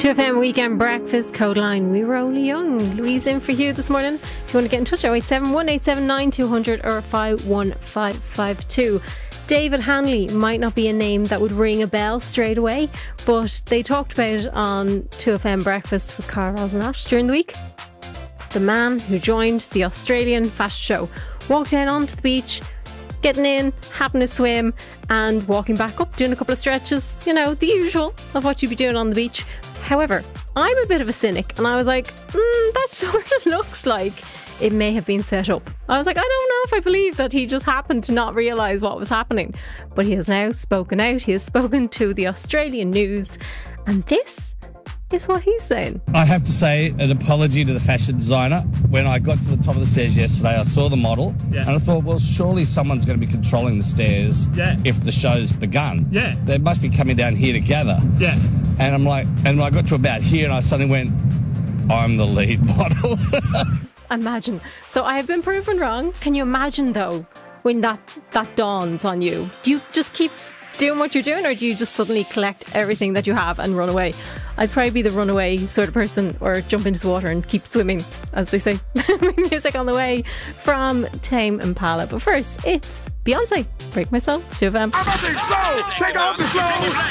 2FM Weekend Breakfast Code Line. We were only young. Louise in for you this morning. If you want to get in touch, 0871 879 200 or 51552. David Hanley might not be a name that would ring a bell straight away, but they talked about it on 2FM Breakfast with Cara Rosanash during the week. The man who joined the Australian fashion show walked down onto the beach, getting in, having a swim and walking back up, doing a couple of stretches, you know, the usual of what you'd be doing on the beach. However, I'm a bit of a cynic and I was like, that sort of looks like it may have been set up. I was like, I don't know if I believe that he just happened to not realise what was happening. But he has now spoken out. He has spoken to the Australian News, and this is what he's saying. I have to say an apology to the fashion designer. When I got to the top of the stairs yesterday, I saw the model and I thought, well, surely someone's going to be controlling the stairs if the show's begun. They must be coming down here together. And I'm like, and I got to about here and I suddenly went, I'm the lead model. Imagine. So I have been proven wrong. Can you imagine though, when that dawns on you? Do you just keep doing what you're doing, or do you just suddenly collect everything that you have and run away? I'd probably be the runaway sort of person, or jump into the water and keep swimming, as they say. Music on the way from Tame Impala. But first, it's Beyonce, Break My Soul, 2FM. I'm about to explode! Take off the slow!